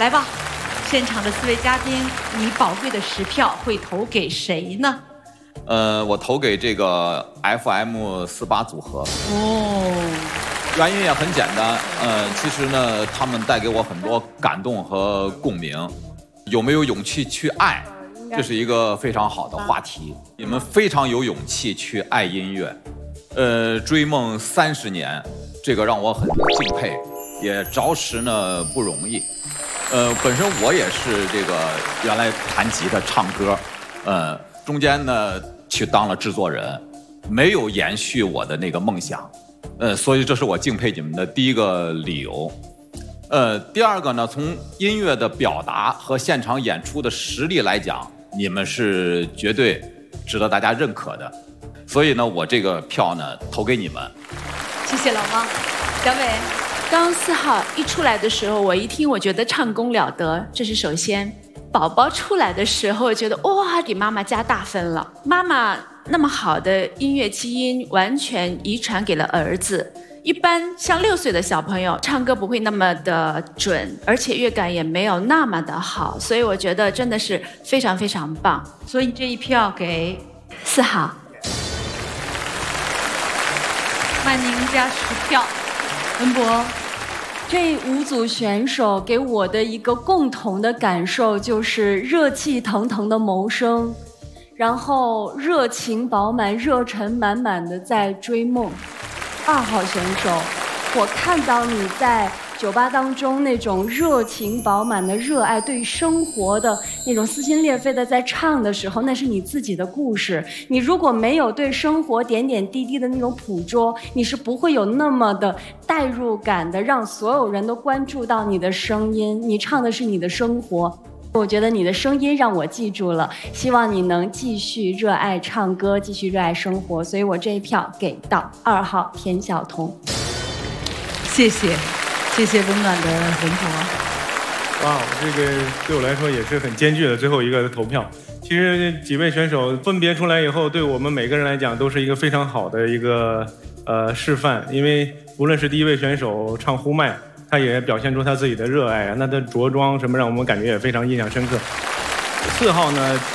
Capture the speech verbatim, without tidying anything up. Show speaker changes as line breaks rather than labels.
来吧，现场的四位嘉宾，你宝贵的十票会投给谁呢？
呃，我投给这个 F M 四八组合。
哦，
原因也很简单，呃，其实呢，他们带给我很多感动和共鸣。有没有勇气去爱，这是一个非常好的话题。你们非常有勇气去爱音乐，呃，追梦三十年，这个让我很敬佩，也着实呢不容易。呃，本身我也是这个原来弹吉他唱歌，呃，中间呢去当了制作人，没有延续我的那个梦想，呃，所以这是我敬佩你们的第一个理由。呃，第二个呢，从音乐的表达和现场演出的实力来讲，你们是绝对值得大家认可的，所以呢，我这个票呢投给你们。
谢谢老汪，小伟。
刚四号一出来的时候，我一听，我觉得唱功了得，这是首先。宝宝出来的时候，我觉得哇，给妈妈加大分了。妈妈那么好的音乐基因，完全遗传给了儿子。一般像六岁的小朋友，唱歌不会那么的准，而且乐感也没有那么的好，所以我觉得真的是非常非常棒。
所以这一票给
四号。
曼宁加十票，文博。
这五组选手给我的一个共同的感受就是热气腾腾的谋生，然后热情饱满、热忱满满的在追梦。二号选手，我看到你在酒吧当中那种热情饱满的热爱，对生活的那种撕心裂肺的在唱的时候，那是你自己的故事。你如果没有对生活点点滴滴的那种捕捉，你是不会有那么的代入感的，让所有人都关注到你的声音。你唱的是你的生活，我觉得你的声音让我记住了，希望你能继续热爱唱歌，继续热爱生活，所以我这一票给到二号田晓彤。
谢谢。谢谢温暖的文博。
哇，这个对我来说也是很艰巨的最后一个投票。其实几位选手分别出来以后，对我们每个人来讲都是一个非常好的一个呃示范。因为无论是第一位选手唱呼麦，他也表现出他自己的热爱啊，那他着装什么让我们感觉也非常印象深刻。四号呢？